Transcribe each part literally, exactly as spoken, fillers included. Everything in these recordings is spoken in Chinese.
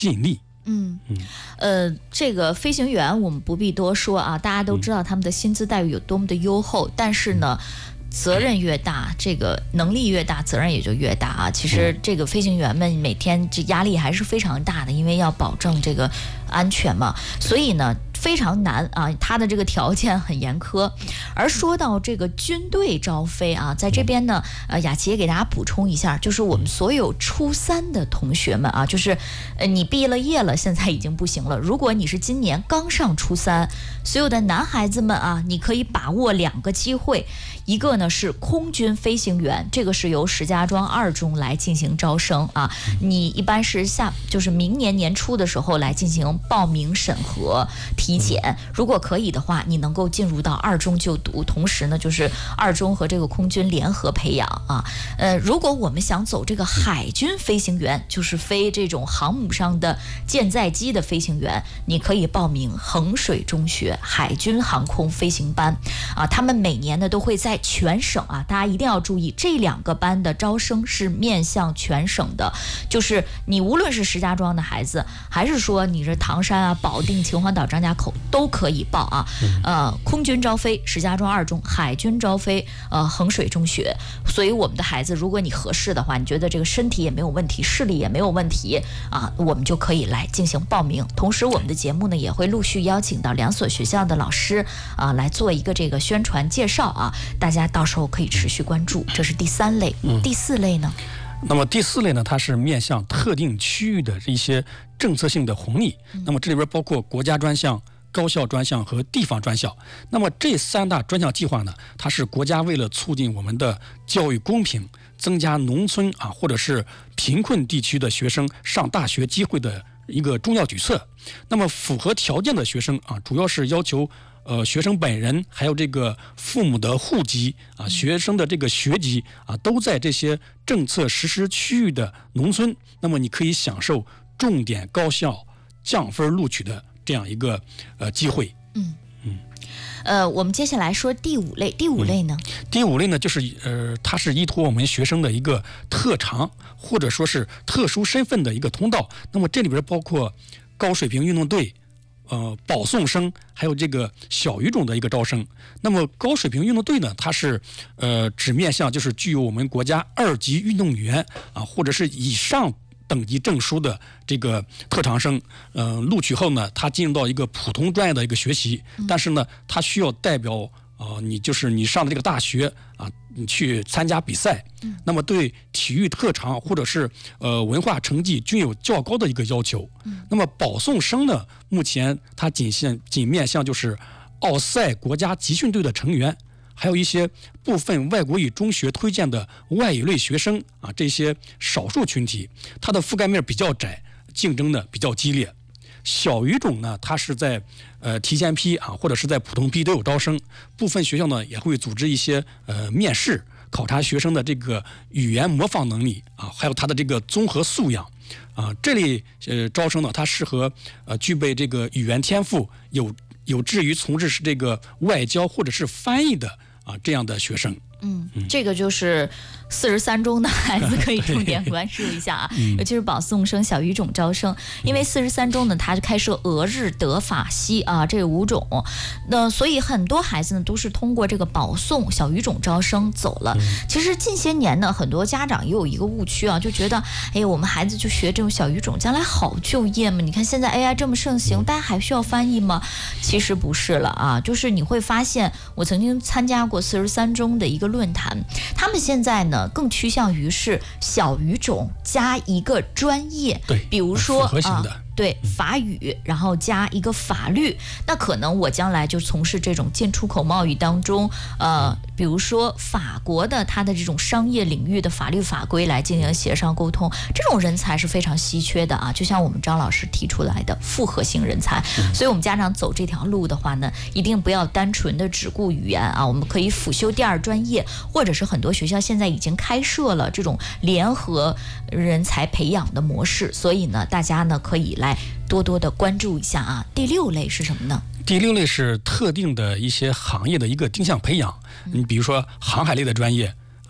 引力。 嗯嗯，呃，这个飞行员我们不必多说啊，大家都知道他们的薪资待遇有多么的优厚，嗯、但是呢。责任越大，这个能力越大，责任也就越大啊。其实这个飞行员们每天这压力还是非常大的，因为要保证这个安全嘛，所以呢非常难啊，他的这个条件很严苛。而说到这个军队招飞啊，在这边呢，呃，雅琪也给大家补充一下，就是我们所有初三的同学们啊，就是呃你毕了业了，现在已经不行了。如果你是今年刚上初三，所有的男孩子们啊，你可以把握两个机会。一个呢是空军飞行员，这个是由石家庄二中来进行招生啊。你一般是下就是明年年初的时候来进行报名审核体检，如果可以的话，你能够进入到二中就读，同时呢就是二中和这个空军联合培养啊。呃，如果我们想走这个海军飞行员，就是飞这种航母上的舰载机的飞行员，你可以报名衡水中学海军航空飞行班啊。他们每年呢都会在全省啊，大家一定要注意，这两个班的招生是面向全省的，就是你无论是石家庄的孩子，还是说你是唐山啊、保定、秦皇岛、张家口都可以报啊。呃，空军招飞石家庄二中，海军招飞呃衡水中学。所以我们的孩子，如果你合适的话，你觉得这个身体也没有问题，视力也没有问题啊，我们就可以来进行报名。同时，我们的节目呢也会陆续邀请到两所学校的老师啊来做一个这个宣传介绍啊。大家到时候可以持续关注，这是第三类。嗯、第四类呢？ 那么第四类呢，它是面向特定区域的一些政策性的红利。嗯、那么这里边包括国家专项、高校专项和地方专项。那么这三大专项计划呢，它是国家为了促进我们的教育公平，增加农村啊或者是贫困地区的学生上大学机会的一个重要举措。那么符合条件的学生啊，主要是要求。呃，学生本人还有这个父母的户籍啊，学生的这个学籍啊，都在这些政策实施区域的农村，那么你可以享受重点高校降分录取的这样一个呃机会。 嗯嗯，呃，我们接下来说第五类，第五类呢？ 嗯、第五类呢，就是呃，它是依托我们学生的一个特长或者说是特殊身份的一个通道。那么这里边包括高水平运动队。呃，保送生还有这个小语种的一个招生。那么高水平运动队呢，它是呃只面向就是具有我们国家二级运动员啊或者是以上等级证书的这个特长生。呃，录取后呢，他进入到一个普通专业的一个学习，但是呢，他需要代表。呃，你就是你上的这个大学啊，你去参加比赛，嗯、那么对体育特长或者是呃文化成绩均有较高的一个要求。嗯、那么保送生呢，目前它仅限仅面向就是奥赛国家集训队的成员，还有一些部分外国语中学推荐的外语类学生啊，这些少数群体，它的覆盖面比较窄，竞争呢比较激烈。小语种呢，它是在呃提前批啊，或者是在普通批都有招生。部分学校呢也会组织一些呃面试，考察学生的这个语言模仿能力啊，还有他的这个综合素养啊。这类呃招生呢，它适合呃具备这个语言天赋，有有志于从事这个外交或者是翻译的啊这样的学生。 嗯，这个就是四十三中的孩子可以重点关注一下啊，嗯、尤其是保送生、小语种招生，因为四十三中呢，它开设俄日德法西啊这五种，那所以很多孩子呢都是通过这个保送小语种招生走了。嗯、其实近些年呢，很多家长也有一个误区啊，就觉得哎，我们孩子就学这种小语种，将来好就业吗？你看现在 A I 这么盛行，大家还需要翻译吗？其实不是了啊，就是你会发现，我曾经参加过四十三中的一个论坛，他们现在呢更趋向于是小语种加一个专业， 对， 比如说复合型的。 啊对法语，然后加一个法律，那可能我将来就从事这种进出口贸易当中，呃，比如说法国的它的这种商业领域的法律法规来进行协商沟通，这种人才是非常稀缺的啊。就像我们张老师提出来的复合型人才，所以我们家长走这条路的话呢，一定不要单纯的只顾语言啊，我们可以辅修第二专业，或者是很多学校现在已经开设了这种联合人才培养的模式，所以呢，大家呢可以来多多的关注一下啊。第六类是什么呢？ 第六类是特定的一些行业的一个定向培养，你比如说航海类的专业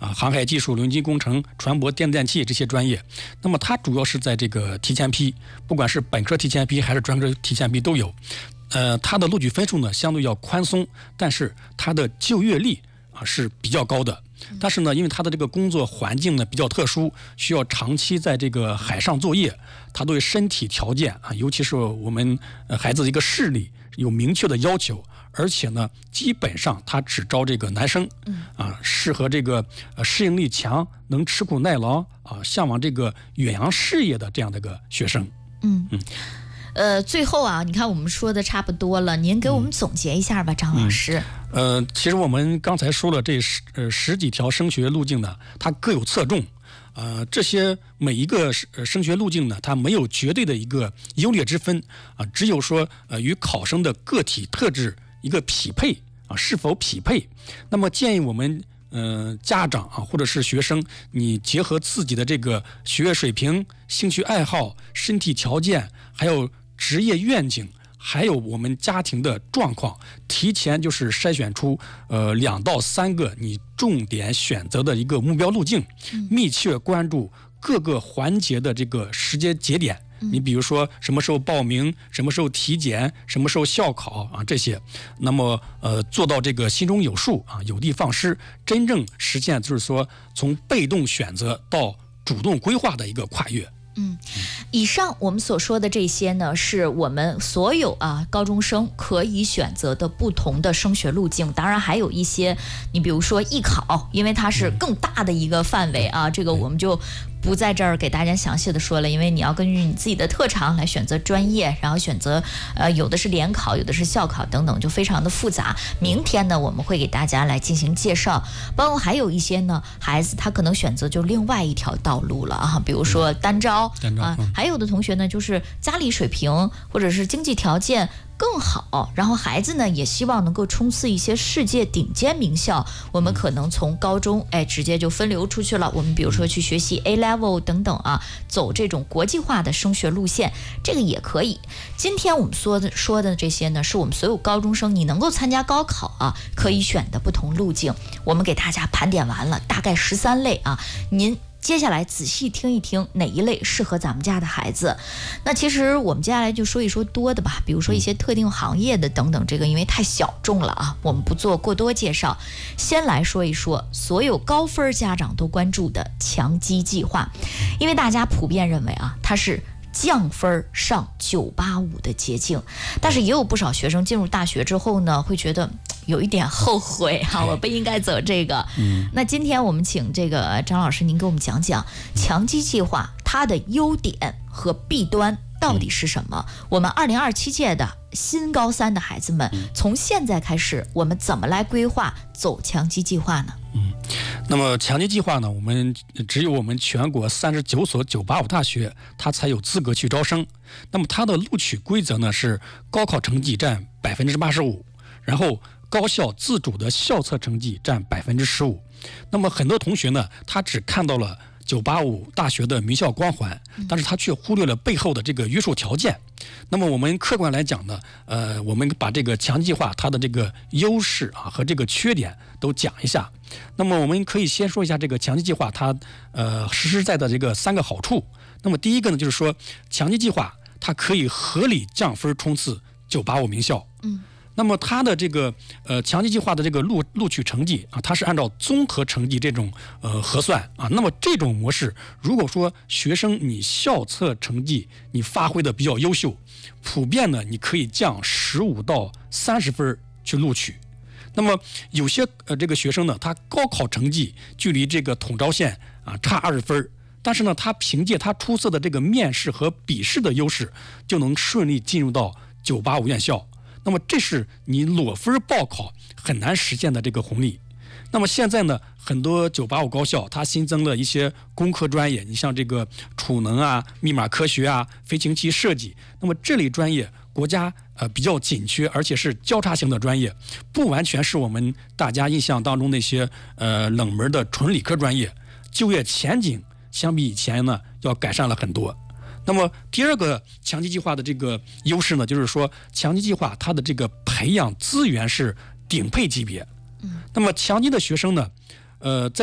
啊，航海技术、轮机工程、船舶、电子电器这些专业。那么它主要是在这个提前批，不管是本科提前批还是专科提前批都有。呃，它的录取分数呢相对要宽松，但是它的就业率啊是比较高的。但是呢，因为它的这个工作环境呢比较特殊，需要长期在这个海上作业，它对身体条件啊，尤其是我们呃孩子的一个视力有明确的要求。而且呢，基本上他只招这个男生，啊，适合这个呃适应力强、能吃苦耐劳啊，向往这个远洋事业的这样的一个学生。 嗯嗯，呃，最后啊，你看我们说的差不多了，您给我们总结一下吧，张老师。 嗯、呃，其实我们刚才说了这十呃十几条升学路径呢，它各有侧重。呃，这些每一个升学路径呢，它没有绝对的一个优劣之分啊，只有说呃与考生的个体特质一个匹配啊，是否匹配？那么建议我们呃家长啊，或者是学生，你结合自己的这个学业水平、兴趣爱好、身体条件，还有职业愿景，还有我们家庭的状况，提前就是筛选出呃两到三个你重点选择的一个目标路径，密切关注各个环节的这个时间节点。你比如说什么时候报名，什么时候体检，什么时候校考啊这些，那么呃做到这个心中有数啊，有的放矢，真正实现就是说从被动选择到主动规划的一个跨越。 嗯，以上我们所说的这些呢，是我们所有啊高中生可以选择的不同的升学路径。当然还有一些，你比如说艺考，因为它是更大的一个范围啊，这个我们就不在这儿给大家详细的说了，因为你要根据你自己的特长来选择专业，然后选择呃有的是联考，有的是校考等等，就非常的复杂。明天呢，我们会给大家来进行介绍，包括还有一些呢孩子他可能选择就另外一条道路了啊，比如说单招。啊，还有的同学呢，就是家里水平或者是经济条件更好，然后孩子呢也希望能够冲刺一些世界顶尖名校，我们可能从高中哎直接就分流出去了，我们比如说去学习 A level 等等啊，走这种国际化的升学路线，这个也可以。今天我们说的说的这些呢，是我们所有高中生你能够参加高考啊可以选的不同路径，我们给大家盘点完了，大概十三类啊，您接下来仔细听一听哪一类适合咱们家的孩子。那其实我们接下来就说一说多的吧，比如说一些特定行业的等等，这个因为太小众了啊，我们不做过多介绍。先来说一说所有高分家长都关注的强基计划，因为大家普遍认为啊，它是降分上九八五的捷径，但是也有不少学生进入大学之后呢，会觉得有一点后悔哈、啊，我不应该走这个。嗯，那今天我们请这个张老师，您给我们讲讲强基计划它的优点和弊端到底是什么？我们二零二七届的新高三的孩子们，从现在开始，我们怎么来规划走强基计划呢？ 嗯，那么强基计划呢，我们只有我们全国三十九所九八五大学，它才有资格去招生。那么它的录取规则呢是高考成绩占百分之八十五，然后高校自主的校测成绩占百分之十五。那么很多同学呢，他只看到了九八五大学的名校光环，但是他却忽略了背后的这个约束条件。那么我们客观来讲呢，呃，我们把这个强基计划它的这个优势啊和这个缺点都讲一下。那么我们可以先说一下这个强基计划它呃实施在的这个三个好处。那么第一个呢，就是说强基计划它可以合理降分冲刺九八五名校。嗯。那么它的这个呃强基计划的这个录录取成绩啊，它是按照综合成绩这种呃核算啊。那么这种模式，如果说学生你校测成绩你发挥的比较优秀，普遍呢你可以降十五到三十分去录取。那么有些呃这个学生呢，他高考成绩距离这个统招线啊差二十分，但是呢他凭借他出色的这个面试和笔试的优势，就能顺利进入到九八五院校。那么这是你裸分报考很难实现的这个红利。那么现在呢，很多九八五高校它新增了一些工科专业，你像这个储能啊、密码科学啊、飞行器设计。那么这类专业国家呃比较紧缺，而且是交叉型的专业，不完全是我们大家印象当中那些呃冷门的纯理科专业，就业前景相比以前呢要改善了很多。那么第二个强基计划的这个优势呢，就是说强基计划它的这个培养资源是顶配级别。嗯，那么强基的学生呢，呃，在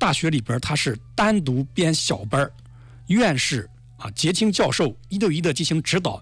大学里边它是单独编小班，院士啊节请教授一对一的进行指导，